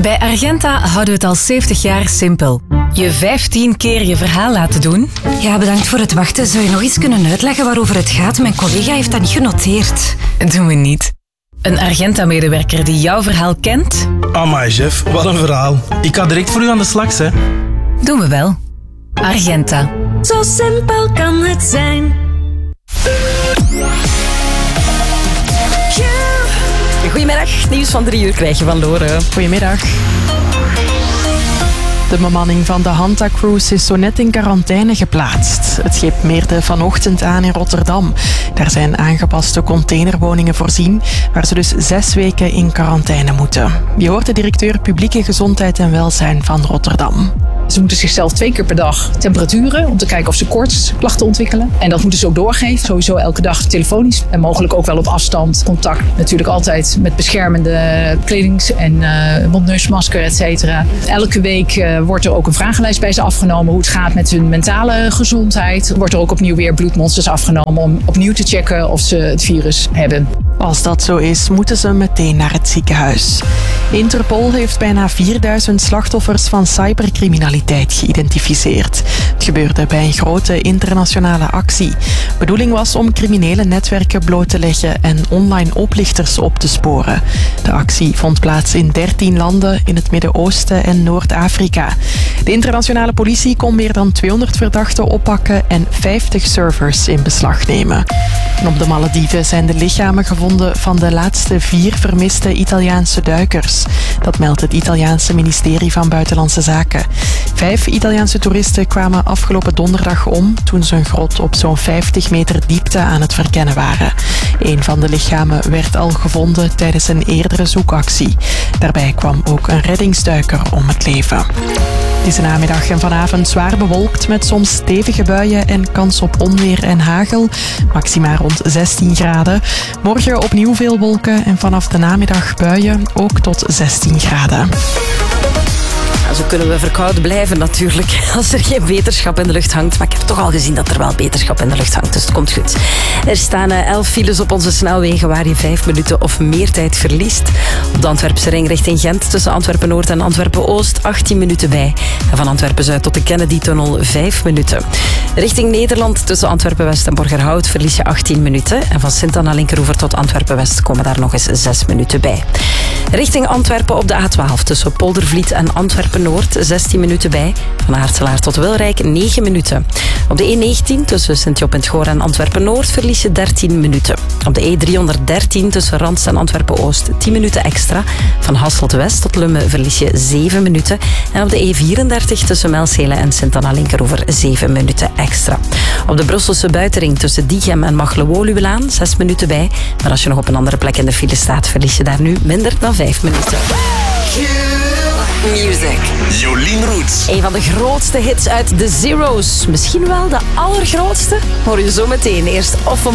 Bij Argenta houden we het al 70 jaar simpel. Je 15 keer je verhaal laten doen. Ja, bedankt voor het wachten. Zou je nog eens kunnen uitleggen waarover het gaat? Mijn collega heeft dat niet genoteerd. Doen we niet. Een Argenta-medewerker die jouw verhaal kent. Amai, chef, wat een verhaal. Ik ga direct voor u aan de slag, hè. Doen we wel. Argenta. Zo simpel kan het zijn. Goedemiddag, nieuws van 3 uur krijg je van Lore. Goedemiddag. De bemanning van de Hanta Cruise is zo net in quarantaine geplaatst. Het schip meerde vanochtend aan in Rotterdam. Daar zijn aangepaste containerwoningen voorzien, waar ze dus 6 weken in quarantaine moeten. Je hoort de directeur Publieke Gezondheid en Welzijn van Rotterdam. Ze moeten zichzelf 2 keer per dag temperaturen om te kijken of ze koortsklachten ontwikkelen. En dat moeten ze ook doorgeven. Sowieso elke dag telefonisch en mogelijk ook wel op afstand. Contact natuurlijk altijd met beschermende kledings- en mond-neusmasker, et cetera. Elke week wordt er ook een vragenlijst bij ze afgenomen hoe het gaat met hun mentale gezondheid. Wordt er ook opnieuw weer bloedmonsters afgenomen om opnieuw te checken of ze het virus hebben. Als dat zo is, moeten ze meteen naar het ziekenhuis. Interpol heeft bijna 4000 slachtoffers van cybercriminaliteit geïdentificeerd. Het gebeurde bij een grote internationale actie. Bedoeling was om criminele netwerken bloot te leggen en online oplichters op te sporen. De actie vond plaats in 13 landen in het Midden-Oosten en Noord-Afrika. De internationale politie kon meer dan 200 verdachten oppakken en 50 servers in beslag nemen. En op de Malediven zijn de lichamen gevonden van de laatste 4 vermiste Italiaanse duikers. Dat meldt het Italiaanse ministerie van Buitenlandse Zaken. 5 Italiaanse toeristen kwamen afgelopen donderdag om toen ze een grot op zo'n 50 meter diepte aan het verkennen waren. Een van de lichamen werd al gevonden tijdens een eerdere zoekactie. Daarbij kwam ook een reddingsduiker om het leven. Deze namiddag en vanavond zwaar bewolkt met soms stevige buien en kans op onweer en hagel. Maxima rond 16 graden. Morgen opnieuw veel wolken en vanaf de namiddag buien ook tot 16 graden. Zo kunnen we verkouden blijven natuurlijk, als er geen beterschap in de lucht hangt. Maar ik heb toch al gezien dat er wel beterschap in de lucht hangt, dus het komt goed. Er staan 11 files op onze snelwegen waar je 5 minuten of meer tijd verliest. Op de Antwerpse ring richting Gent tussen Antwerpen-Noord en Antwerpen-Oost 18 minuten bij. En van Antwerpen-Zuid tot de Kennedy-tunnel 5 minuten. Richting Nederland tussen Antwerpen-West en Borgerhout verlies je 18 minuten. En van Sint-Anna Linkeroever tot Antwerpen-West komen daar nog eens 6 minuten bij. Richting Antwerpen op de A12 tussen Poldervliet en Antwerpen-Noord 16 minuten bij. Van Aartselaar tot Wilrijk 9 minuten. Op de E19 tussen Sint-Job-en-het-Goor en Antwerpen-Noord verlies je 13 minuten. Op de E313 tussen Randst en Antwerpen-Oost 10 minuten extra. Van Hasselt-West tot Lummen verlies je 7 minuten. En op de E34 tussen Melcelen en Sint-Anna-Linkeroever 7 minuten extra. Op de Brusselse buitenring tussen Diegem en Machelen-Woluwelaan 6 minuten bij. Maar als je nog op een andere plek in de file staat, verlies je daar nu minder dan 5 minuten. Music. Jolien Roets. Een van de grootste hits uit The Zeros. Misschien wel de allergrootste. Hoor je zo meteen. Eerst Off